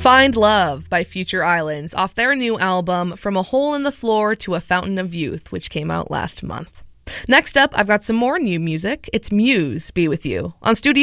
Find Love by Future Islands off their new album From a Hole in the Floor to a Fountain of Youth, which came out last month. Next up, I've got some more new music. It's Muse, Be With You, on Studio